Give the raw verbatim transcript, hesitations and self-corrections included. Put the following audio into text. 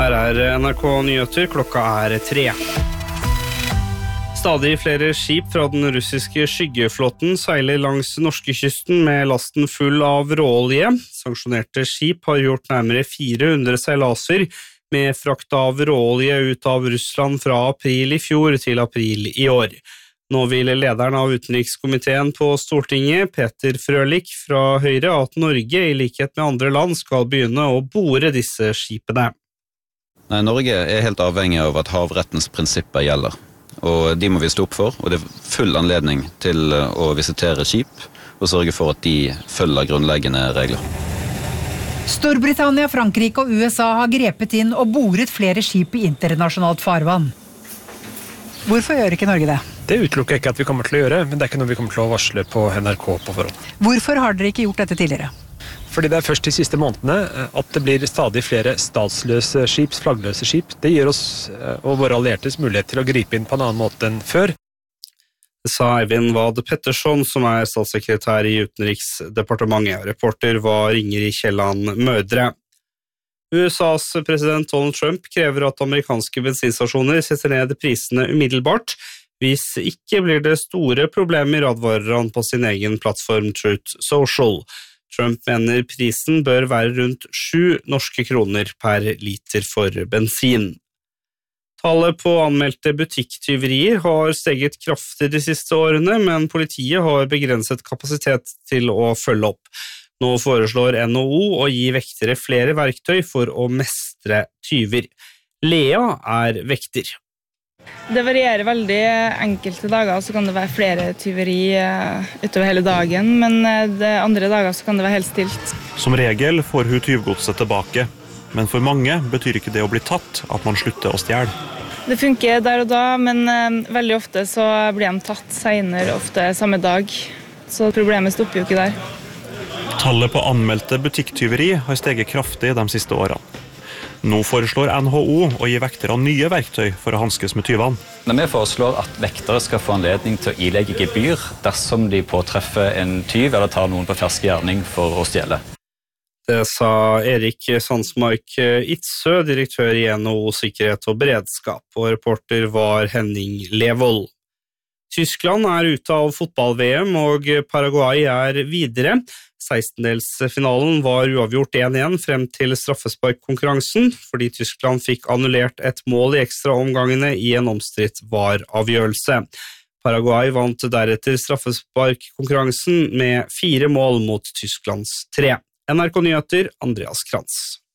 Her er N R K Nyheter, klokka er tre. Stadig flere skip fra den russiske skyggeflåten seiler langs norskekysten med lasten full av råolje. Sanksjonerte skip har gjort nærmere fire hundre seilaser med frakt av råolje ut av Russland fra april i fjor til april i år. Nå vil lederen av utenrikskomiteen på Stortinget, Peter Frølich fra Høyre, at Norge i likhet med andre land skal begynne å bore disse skipene. Nei, Norge er helt avhengig av at havrettens prinsipper gjelder, og de må vi stå opp for, og det er full anledning til å visitere skip og sørge for at de følger grunnleggende regler. Storbritannia, Frankrike og U S A har grepet inn og boret flere skip i internasjonalt farvann. Hvorfor gjør ikke Norge det? Det utelukker ikke at vi kommer til å gjøre, men det er ikke noe vi kommer til å varsle på N R K på forhånd. Hvorfor har dere ikke gjort dette tidligere? Fordi det er først de siste månedene at det blir stadig flere statsløse skip, flaggløse skip. Det gir oss og våre alliertes mulighet til å gripe inn på en annen måte enn før. Det sa Eivind Vad Pettersson, som er statssekretær i Utenriksdepartementet. Reporter var Ingrid Kielland Mødre. U S A's president Donald Trump krever at amerikanske bensinstasjoner setter ned prisene umiddelbart. Hvis ikke blir det store problemer, advarer han på sin egen plattform Truth Social. Trump mener prisen bør være rundt sju norske kroner per liter for bensin. Tallet på anmeldte butikktyverier har steget kraftig de siste årene, men politiet har begrenset kapasitet til å følge opp. Nå foreslår N H O å gi vektere flere verktøy for å mestre tyver. Lea er vekter. Det varierer veldig. Enkelte dager så kan det være flere tyveri utover hele dagen, men det andre dager så kan det være helt stilt. Som regel får hun tyvgodset tilbake, men for mange betyr ikke det å bli tatt at man slutter å stjele. Det funker der og da, men veldig ofte så blir de tatt senere, ofte samme dag, så problemet stopper jo ikke der. Tallet på anmeldte butikktyveri har steget kraftig de siste årene. Nå foreslår N H O å gi vektere nye verktøy for å hanskes med tyvene. Vi foreslår at vektere skal få anledning til å ilegge gebyr dersom de påtreffer en tyv eller tar noen på fersk gjerning for å stjele. Det sa Erik Sandsmark Itzø, direktør i N H O Sikkerhet og Beredskap, og reporter var Henning Levold. Tyskland er ute av fotball-V M, og Paraguay er videre. sekstendelsfinalen var uavgjort én én frem til straffesparkkonkurransen, fordi Tyskland fikk annullert et mål i ekstra omgangene i en omstridt VAR-avgjørelse. Paraguay vant deretter straffesparkkonkurransen med fire mål mot Tysklands tre. N R K Nyheter, Andreas Krantz.